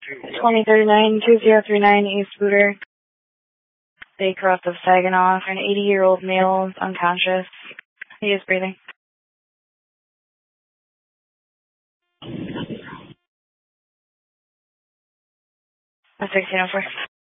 2039-2039 East Booter, Baycroft of Saginaw. An 80-year-old male is unconscious. He is breathing. 1604.